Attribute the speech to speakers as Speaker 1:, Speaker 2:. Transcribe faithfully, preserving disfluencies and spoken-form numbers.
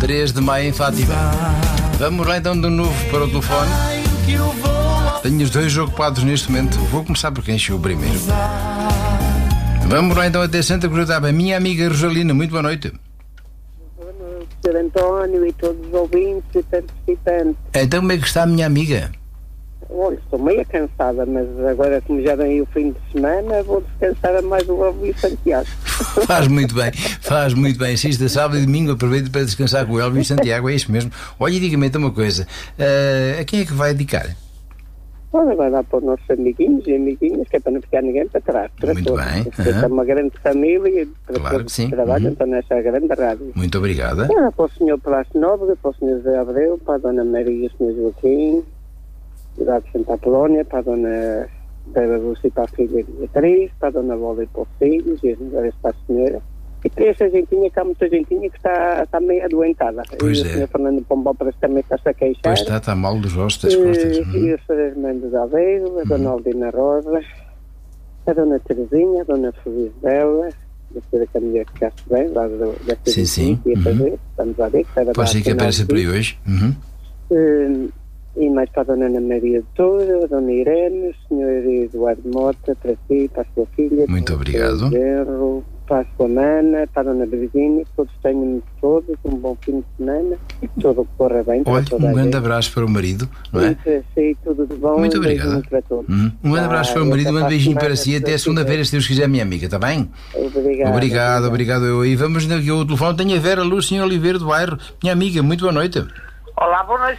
Speaker 1: três de maio em Fátima. Vamos lá então de novo para o telefone. Tenho os dois ocupados neste momento. Vou começar por quem chegou primeiro. Vamos lá então até Santa Cruz da Taba. Minha amiga Rosalina, muito boa noite.
Speaker 2: Boa noite, senhor António e todos os ouvintes e participantes.
Speaker 1: Então como é que está a minha amiga?
Speaker 2: Olha, estou meio cansada, mas agora como já vem o fim de semana, vou descansar a mais o Elvio Santiago.
Speaker 1: Faz muito bem, faz muito bem. Sexta, sábado e domingo aproveito para descansar com o Elvio Santiago, é isso mesmo. Olha, e diga-me então uma coisa, uh, a quem é que vai dedicar?
Speaker 2: Olha, vai dar para os nossos amiguinhos e amiguinhas, que é para não ficar ninguém para trás. Para
Speaker 1: muito
Speaker 2: todos.
Speaker 1: bem.
Speaker 2: Porque é uma grande família, para
Speaker 1: claro
Speaker 2: todos
Speaker 1: que sim.
Speaker 2: que trabalham,
Speaker 1: Uhum.
Speaker 2: estão nessa grande rádio.
Speaker 1: Muito obrigada.
Speaker 2: Olha, para o senhor Plácio Nóbrega, para o senhor José Abreu, para a dona Maria e o senhor Joaquim, cidade de Santa Apolónia, para a dona Bela Lúcia e para a filha Beatriz, para a dona Bola e para os filhos, e as mulheres para a senhora. E para essa gentinha, que há muita gentinha que está, está meio adoentada.
Speaker 1: Pois
Speaker 2: e
Speaker 1: é.
Speaker 2: o senhor Fernando Pombal parece que também está-se a queixar.
Speaker 1: Pois está, está mal dos ossos das costas.
Speaker 2: E,
Speaker 1: Uhum.
Speaker 2: e o senhor Mendes Aveiro, a dona Aldina Rosa, a dona Terezinha, a dona Feliz Bela, a senhora Camila que ficasse bem, lá do, desta
Speaker 1: Sim, sim.
Speaker 2: ia
Speaker 1: Uhum.
Speaker 2: fazer, estamos a ver. Que era
Speaker 1: Pode ser que apareça por aí hoje. Uhum.
Speaker 2: Uh, e mais para a dona Ana Maria de Toura, a dona Irene, o senhor Eduardo Mota, para si, para a sua filha,
Speaker 1: Muito
Speaker 2: para
Speaker 1: obrigado.
Speaker 2: o Gerro, para a sua mana, para a dona Virginia, que todos tenham todos um bom fim de semana e que tudo corra bem. para
Speaker 1: Olha,
Speaker 2: toda
Speaker 1: um
Speaker 2: a
Speaker 1: grande
Speaker 2: gente.
Speaker 1: abraço para o marido, não é?
Speaker 2: E para si, tudo de bom.
Speaker 1: Muito
Speaker 2: um
Speaker 1: obrigado.
Speaker 2: beijinho para todos.
Speaker 1: Uhum. Um grande abraço para o
Speaker 2: Ah,
Speaker 1: marido,
Speaker 2: até
Speaker 1: um
Speaker 2: para a
Speaker 1: beijinho para
Speaker 2: semana,
Speaker 1: si, até
Speaker 2: se
Speaker 1: segunda-feira,
Speaker 2: quiser.
Speaker 1: se Deus quiser, minha amiga, está bem?
Speaker 2: Obrigado.
Speaker 1: Obrigado, obrigado eu. E vamos aqui ao telefone, tenho a Vera Lúcia Oliveira do Bairro. Minha amiga, muito boa noite.
Speaker 3: Olá, boa noite.